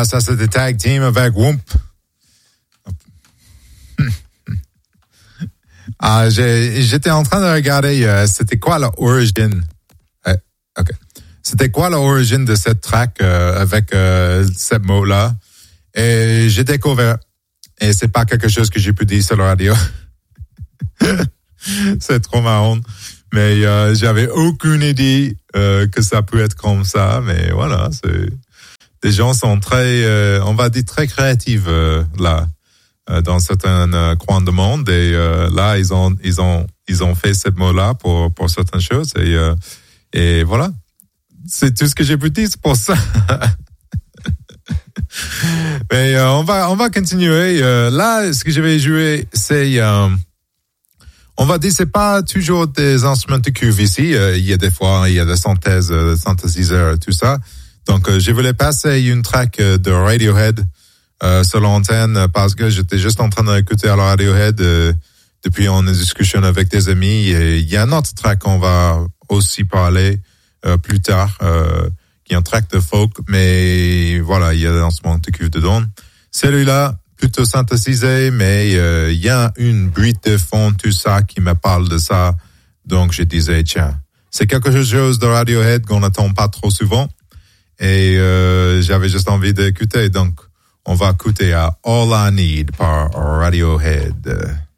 Ça, c'était Tag Team avec Whoomp. J'étais en train de regarder, c'était quoi l'origine. OK. C'était quoi l'origine de cette track avec ce mot-là. Et j'ai découvert. Et c'est pas quelque chose que j'ai pu dire sur la radio. C'est trop marrant. Mais j'avais aucune idée que ça peut être comme ça. Mais voilà, les gens sont très, on va dire très créatifs là, dans certains coins du monde. Et là, ils ont fait ce mot-là pour certaines choses. Et voilà, c'est tout ce que j'ai pu dire pour ça. Mais on va continuer. Là, ce que je vais jouer, c'est on va dire, c'est pas toujours des instruments de cuivre ici. Il y a des fois, il y a des synthèses, synthétiseurs, tout ça. Donc, je voulais passer une track de Radiohead sur l'antenne parce que j'étais juste en train d'écouter à la Radiohead depuis une discussion avec des amis. Et il y a un autre track qu'on va aussi parler plus tard, qui est un track de folk, mais voilà, il y a des instruments de cuivre dedans. Celui-là, plutôt synthétisé, mais il y a une bruit de fond, tout ça, qui me parle de ça. Donc, je disais, tiens, c'est quelque chose de Radiohead qu'on n'entend pas trop souvent. Et j'avais juste envie d'écouter. Donc, on va écouter à All I Need par Radiohead.